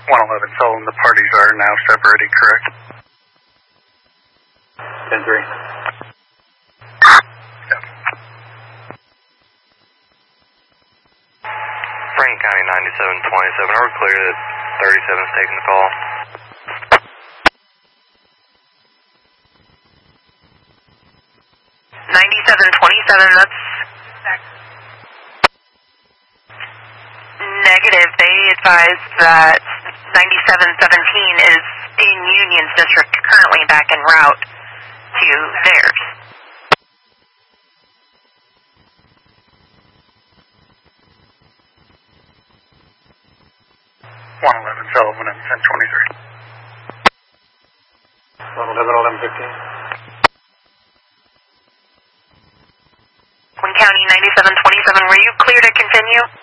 111 Sullivan, the parties are now separated, correct? 10-3. Yep. Franklin County 9727, are we clear that 37 is taking the call? That's negative. They advised that 9717 is in Union's district, currently back en route to theirs. Sullivan and 1023. 11-11-15. Quinn County 9727, were you clear to continue?